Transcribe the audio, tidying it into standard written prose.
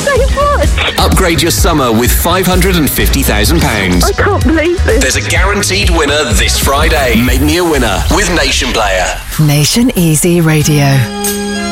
so much. Upgrade your summer with £550,000. I can't believe this. There's a guaranteed winner this Friday. Make me a winner with Nation Player. Nation Easy Radio.